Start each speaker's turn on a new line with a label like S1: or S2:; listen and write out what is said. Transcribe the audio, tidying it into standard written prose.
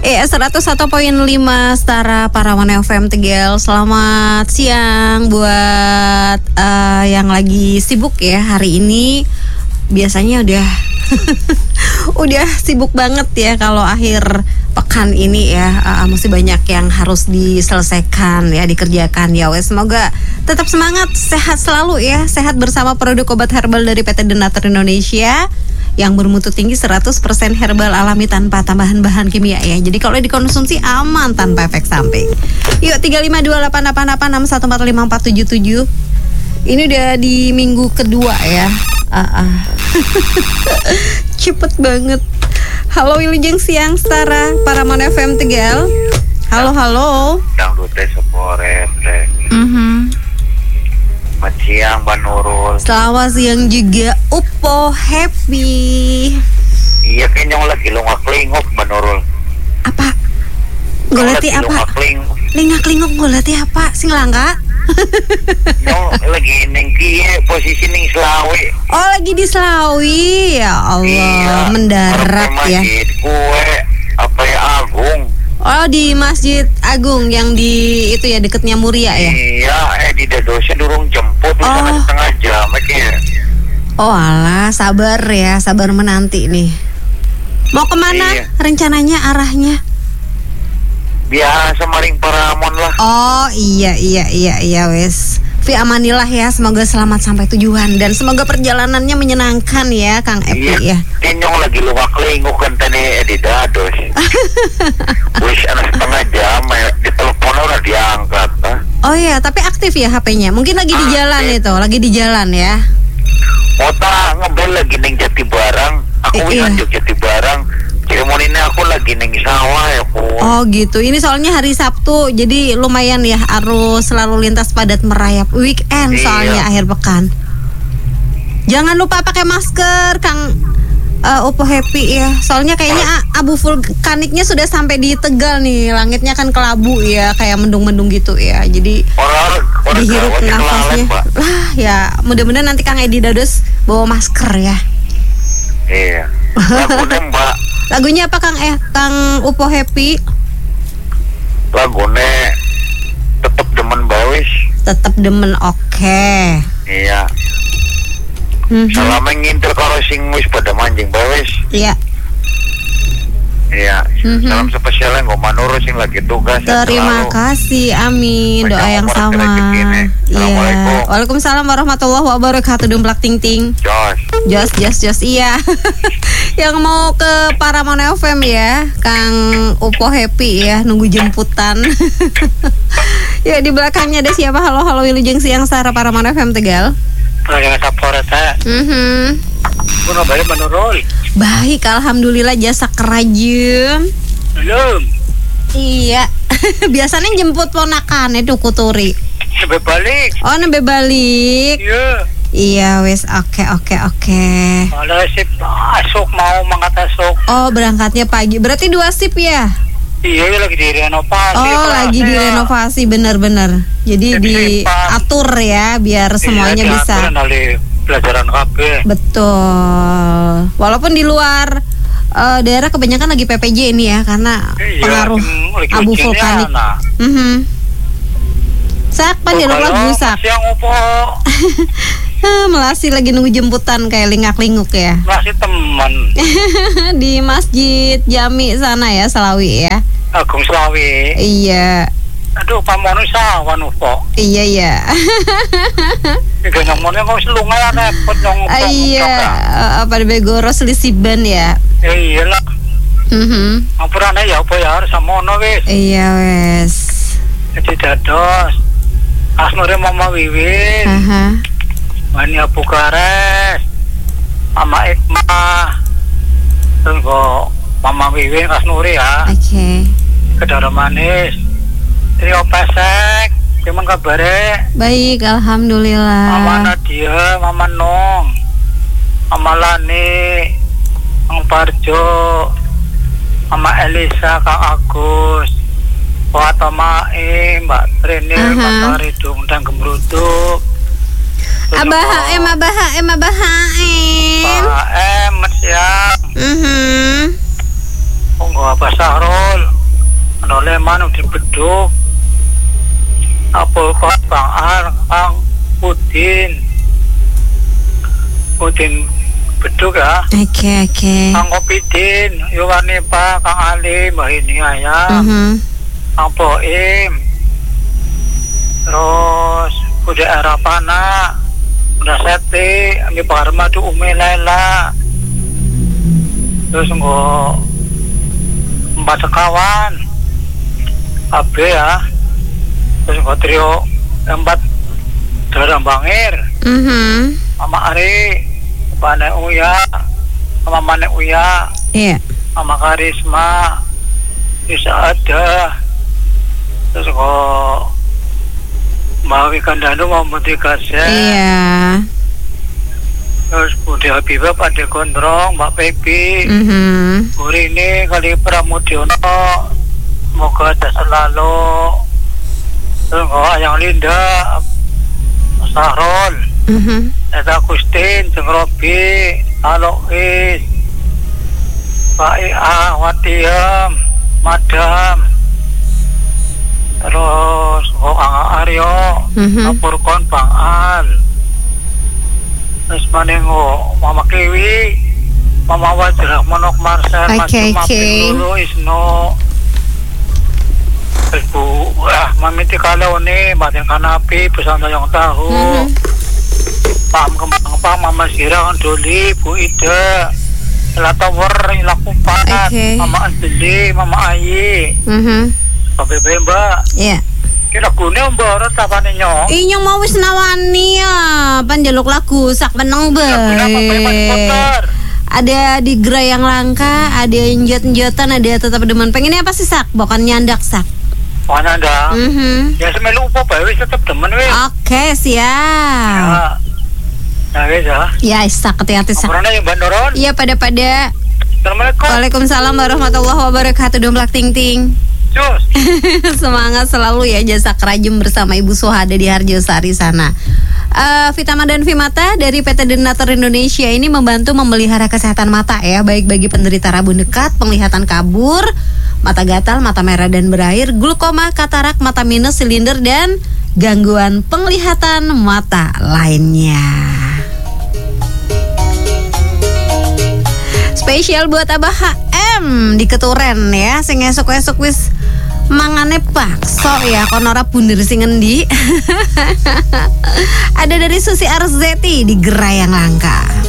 S1: 101.5 Setara Parawan FM Tegal. Selamat siang buat yang lagi sibuk ya hari ini. Biasanya udah udah sibuk banget ya kalau akhir pekan ini ya. Masih banyak yang harus diselesaikan ya, dikerjakan ya. Semoga tetap semangat, sehat selalu ya. Sehat bersama produk obat herbal dari PT Denatur Indonesia yang bermutu tinggi 100% herbal alami tanpa tambahan bahan kimia ya. Jadi kalau dikonsumsi aman tanpa efek samping. Yuk 35288861454777. Ini udah di minggu kedua ya. Cepet banget. Halo Wilujeng siang Setara Parawan FM Tegal. Halo.
S2: Dangdutnya sepore. Selamat siang Mbak Nurul.
S1: Selamat siang juga Upo Happy.
S2: Iya kayaknya lagi lungak-linguk Mbak Nurul.
S1: Apa? Goleti apa? Lingak-linguk goleti apa? Sing langka?
S2: Nyong lagi ning kiye posisi ning Slawi.
S1: Oh lagi di Slawi. Ya Allah iya, mendarat ya.
S2: Kue apa ya Agung.
S1: Oh di Masjid Agung yang di itu ya deketnya Muria ya?
S2: Iya, di dadosnya durung jemput misalnya setengah jam aja.
S1: Oh alah, sabar ya, sabar menanti nih. Mau kemana rencananya arahnya?
S2: Biasa maring Paramon lah.
S1: Oh iya wes. Fi amanillah ya, semoga selamat sampai tujuan dan semoga perjalanannya menyenangkan ya Kang Epi ya.
S2: Tinyong lagi luwak linguk kan tadi di dados. Wis ana setengah jam di telepon udah diangkat.
S1: Oh iya, tapi aktif ya HP-nya. Mungkin lagi di jalan itu, lagi di jalan ya.
S2: Ota ngebel lagi ning Jatibarang. Aku nganjuk Jatibarang. Ceremonina aku lagi ning sawah ya aku.
S1: Oh gitu. Ini soalnya hari Sabtu, jadi lumayan ya arus lalu lintas padat merayap. Weekend soalnya akhir pekan. Jangan lupa pakai masker, Kang Upo Happy ya. Soalnya kayaknya abu vulkaniknya sudah sampai di Tegal nih. Langitnya kan kelabu ya, kayak mendung-mendung gitu ya. Jadi dihirup nafasnya. Lah ya, mudah-mudahan nanti Kang Edi Dados bawa masker ya.
S2: Iya. Lagunya Mbak.
S1: Lagunya apa Kang Upo Happy?
S2: Lagunya tetep demen bawis.
S1: Tetep demen, oke.
S2: Iya. Selama ngintir karo sing wis pada manjing bawis.
S1: Iya.
S2: Iya. Salam spesialnya nggo Manurul sing lagi tugas.
S1: Terima kasih, amin. Doa yang sama. Iya. Waalaikumsalam warahmatullahi wabarakatuh. Dumplak ting ting. Jos. Iya. Yang mau ke Paramon FM ya, Kang Upo Happy ya, nunggu jemputan. Ya di belakangnya ada siapa? Halo Wilujeng siang Setara Paramon FM Tegal.
S2: Yang sapore teh. Kuno bae Manurul.
S1: Baik, alhamdulillah jasa kerajaan.
S2: Belum.
S1: Iya. Biasanya jemput ponakan itu kuturi.
S2: Nembe balik.
S1: Oh, nembe balik.
S2: Iya.
S1: Iya, wes oke.
S2: Ada sip asuk mau mangkat asuk.
S1: Oh, berangkatnya pagi. Berarti 2 sip ya?
S2: Iya, lagi direnovasi.
S1: Oh, lagi direnovasi benar-benar. Jadi diatur ya biar semuanya bisa.
S2: Pelajaran KB.
S1: Betul. Walaupun di luar daerah kebanyakan lagi PPJ ini ya karena pengaruh abu vulkanik. Sak pan lagu sak.
S2: Siang Upo.
S1: Melasi lagi nunggu jemputan kayak lingak-linguk ya.
S2: Masih teman.
S1: Di Masjid Jami sana ya, Slawi ya.
S2: Agung Slawi.
S1: Iya.
S2: Aduh, pamono sawan Upo.
S1: Iya.
S2: Iki nomornya kok selunga repot nyong.
S1: Iya, apa begoros lisiban ya.
S2: Iya lah. Ampurane ya apa ya samono wis.
S1: Iya wes.
S2: Jadi dados. Asmore Mama Wiwin. Mani Abu Kares. Mama Ikmah. Tunggu Mama Wiwin Asnuri ya.
S1: Oke.
S2: Kedara manis. Trio pesek. Gimana kabarnya?
S1: Baik, alhamdulillah.
S2: Mama Nadia, Mama Nong, Mama Lani, Mang Parjo, Mama Elisa, Kang Agus, Wata Mae, Mbak Trinil, Mbak Taridung dan Gemrutuk.
S1: Abah HM.
S2: Mas siang. Enggak Abah Sahrul.
S3: Leman di beduk. Apa kok Bang Ar, Kang Udin beduk ya.
S1: Oke.
S3: Kang Kopidin, Yuwani Pak, Kang Ali, Mbak ini ayam. Kang Boim. Terus Budi Arapana, Bunda Seti, Ami Parma tu Umi Lela. Terus nggak 4 sekawan AB ya. Terus nggak trio 4 Darah Bangir. Mama Ari, Mama Uya, Mama Mane Uya.
S1: Iya.
S3: Mama Karisma, bisa ada. Terus kok Mbak Wikandanu mau Mutikasya.
S1: Iya.
S3: Terus Budi Habibah, Pak Gondrong, Mbak Pepi. Buri ini kali Pramudiono, semoga ada selalu. Terus Ayang Linda, Sahrul, Eta Agustin, Jeng Robi, Alois, Pak Ia, Watiem, Madam. Terus Angga Aryo, Lapurkon Bang Al. Terus manengo Mama Kiwi, Mama Wajrah, Monok Marcel, Mas Mapin Lulu, Isno. Terus Bu Mami Tikalo nih, Batin Kanapi, Pesan Dayang Tahu. Pak Kembang Pak, Mama Sirang, Doli, Bu Ida, Latawar, Lakupat, Mama Anjeli, Mama Ayi. Babe Mbak.
S1: Iya.
S3: Kira gune Mbak tapane nyong.
S1: Inyong mau wis nawani ya, panjaluk lagu sak meneng be. Ada di gerai yang langka, ada yang jot-jotan, ada tetap demen. Pengennya apa sih sak? Bukan nyandak sak.
S3: Oh nyandak. Ya semelu upo bae wis tetep demen wis.
S1: Oke, siap.
S3: Ya wis ya.
S1: Ya, sak hati-hati sak.
S3: Orangnya yang Bandoron.
S1: Iya, pada.
S3: Assalamualaikum.
S1: Waalaikumsalam warahmatullahi wabarakatuh. Domplak ting ting.
S3: Cus.
S1: Semangat selalu ya, jasa kerajem bersama Ibu Suhada di Harjosari sana. Vitama dan Vimata dari PT Denatur Indonesia ini membantu memelihara kesehatan mata ya, baik bagi penderita rabun dekat, penglihatan kabur, mata gatal, mata merah dan berair, glaukoma, katarak, mata minus, silinder, dan gangguan penglihatan mata lainnya. Spesial buat Abah HM di Keturen ya, sing esok-esok wis mangane bakso ya, konora bunder sing endi. Ada dari Susi Arzeti di Gerai yang Langka.